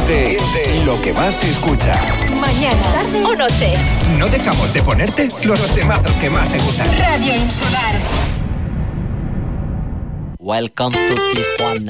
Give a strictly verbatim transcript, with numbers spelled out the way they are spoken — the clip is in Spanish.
de lo que más se escucha. Mañana, tarde o noche. No dejamos de ponerte los temazos que más te gustan. Radio Insular. Welcome to Tijuana.